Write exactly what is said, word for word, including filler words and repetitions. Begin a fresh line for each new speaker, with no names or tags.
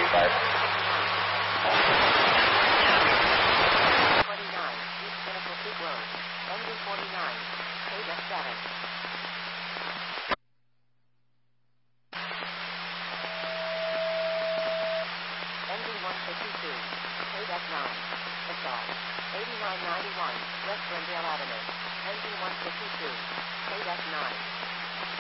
five.
twenty-nine, East Pinnacle Peak Road. Engine forty-nine, K F seven. Engine one fifty-two, K F nine. Missile. eighty-nine ninety-one, West Glendale Avenue. Engine one fifty-two, K F nine.